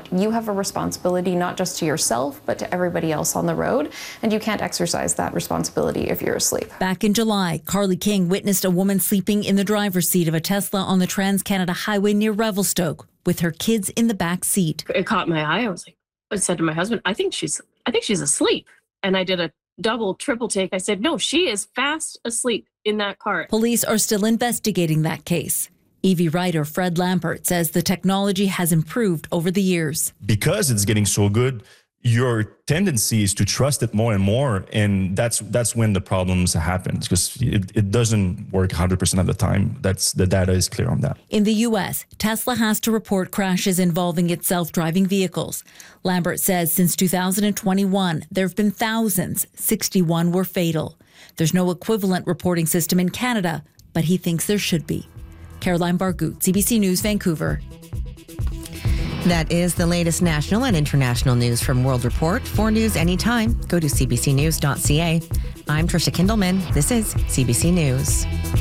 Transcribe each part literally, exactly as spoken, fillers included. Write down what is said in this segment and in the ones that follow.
not. You have a responsibility not just to yourself, but to everybody else on the road, and you can't exercise that responsibility if you're asleep. Back in July, Carly King witnessed a woman sleeping in the driver's seat of a Tesla on the Trans-Canada Highway near Revelstoke with her kids in the back seat. It caught my eye. I was like, I said to my husband, I think she's, I think she's asleep. And I did a double, triple take. I said, no, she is fast asleep in that car. Police are still investigating that case. E V writer Fred Lampert says the technology has improved over the years. Because it's getting so good, your tendency is to trust it more and more, and that's that's when the problems happen, because it, it doesn't work one hundred percent of the time. That's the data is clear on that. In the U S, Tesla has to report crashes involving its self-driving vehicles. Lambert says since two thousand twenty-one, there have been thousands. sixty-one were fatal. There's no equivalent reporting system in Canada, but he thinks there should be. Caroline Bargout, C B C News, Vancouver. That is the latest national and international news from World Report. For news anytime, go to c b c news dot c a. I'm Trisha Kindleman. This is C B C News.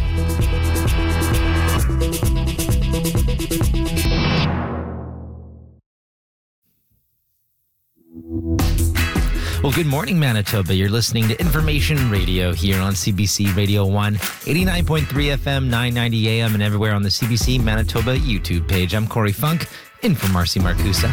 Well, good morning, Manitoba. You're listening to Information Radio here on C B C Radio one, eighty-nine point three F M, nine ninety A M, and everywhere on the C B C Manitoba YouTube page. I'm Corey Funk, in for Marcy Marcusa.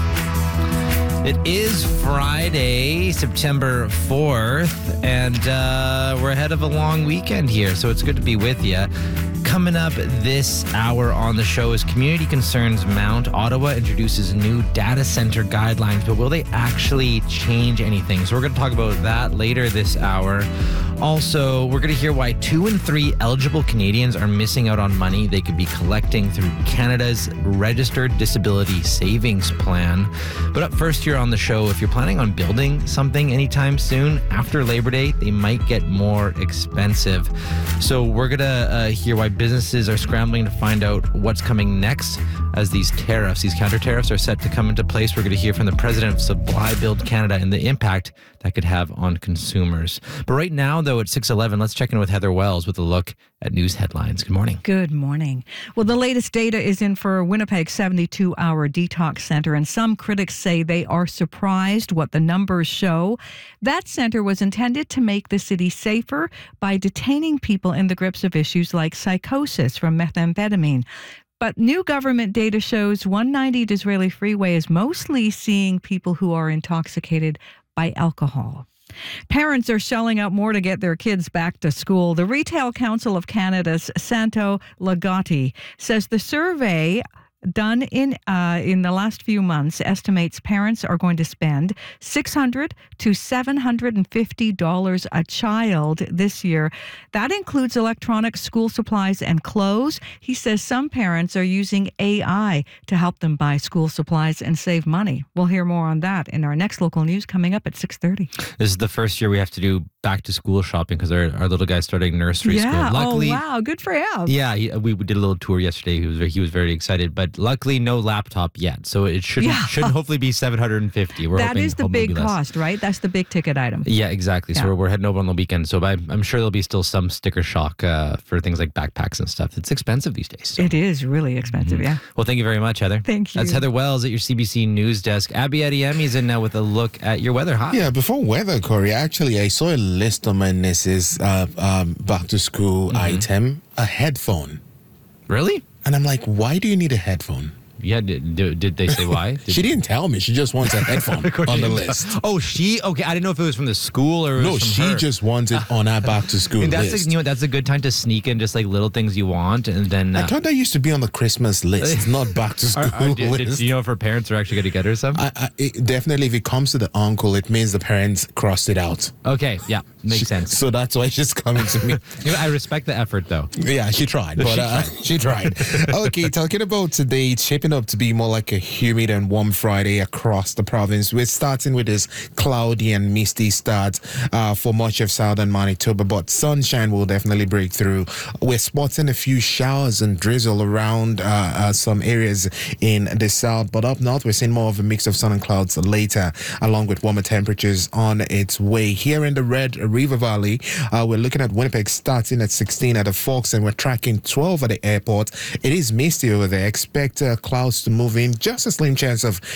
It is Friday, September fourth, and uh, we're ahead of a long weekend here, so it's good to be with you. Coming up this hour on the show is community concerns mount. Ottawa introduces new data center guidelines, but will they actually change anything? So we're going to talk about that later this hour. Also, we're going to hear why two in three eligible Canadians are missing out on money they could be collecting through Canada's Registered Disability Savings Plan. But up first here on the show, if you're planning on building something anytime soon, after Labor Day, they might get more expensive. So we're going to uh, hear why businesses are scrambling to find out what's coming next as these tariffs, these counter tariffs are set to come into place. We're going to hear from the president of Supply Build Canada and the impact that could have on consumers. But right now, though, at six eleven, let's check in with Heather Wells with a look at news headlines. Good morning. Good morning. Well, the latest data is in for Winnipeg's seventy-two hour detox center, and some critics say they are surprised what the numbers show. That center was intended to make the city safer by detaining people in the grips of issues like psychosis from methamphetamine. But new government data shows one ninety Disraeli Freeway is mostly seeing people who are intoxicated by alcohol. Parents are shelling out more to get their kids back to school. The Retail Council of Canada's Santo Lagati says the survey done in uh, in the last few months estimates parents are going to spend six hundred to seven hundred fifty dollars a child this year. That includes electronics, school supplies, and clothes. He says some parents are using A I to help them buy school supplies and save money. We'll hear more on that in our next local news coming up at six thirty. This is the first year we have to do back to school shopping because our, our little guy's starting nursery yeah. school. Luckily, oh, wow. Good for him. Yeah, he, we did a little tour yesterday. He was very, he was very excited, but luckily no laptop yet. So it shouldn't, yeah. should hopefully be seven hundred fifty. We're that hoping, is the big cost, right? That's the big ticket item. Yeah, exactly. So yeah. we're, we're heading over on the weekend. So I'm, I'm sure there'll be still some sticker shock uh, for things like backpacks and stuff. It's expensive these days. So. It is really expensive, mm-hmm. yeah. Well, thank you very much, Heather. Thank you. That's Heather Wells at your C B C News desk. Abby Adiemi is in now with a look at your weather. Hi. Yeah, before weather, Corey, actually, I saw a list on my niece's uh, um, back-to-school mm-hmm. item, a headphone. Really? And I'm like, why do you need a headphone? Yeah, did, did they say why? Did she didn't tell me. She just wants a headphone on the list. Oh, she? Okay, I didn't know if it was from the school or it no, was from she her. just wants it on our back to school and that's list. A, you know, that's a good time to sneak in just like little things you want, and then. Uh, I thought that used to be on the Christmas list, not back to school are, are, did, list. Do you know if her parents are actually going to get her some? I, I, it, definitely, if it comes to the uncle, it means the parents crossed it out. Okay, yeah, makes she, sense. So that's why she's coming to me. You know, I respect the effort, though. Yeah, she tried, but she, uh, tried. she tried. Okay, talking about today, it's shaping up to be more like a humid and warm Friday across the province. We're starting with this cloudy and misty start uh, for much of southern Manitoba, but sunshine will definitely break through. We're spotting a few showers and drizzle around uh, uh, some areas in the south, but up north we're seeing more of a mix of sun and clouds later, along with warmer temperatures on its way. Here in the Red River Valley, uh, we're looking at Winnipeg starting at sixteen at the Forks, and we're tracking twelve at the airport. It is misty over there. Expect uh, clouds to move in. Just a slim chance of